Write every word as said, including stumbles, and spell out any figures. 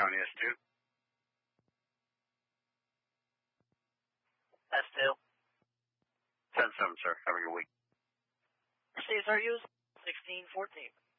County S two. S two. ten seven, sir. Have a good week. Mercedes, are you sixteen fourteen?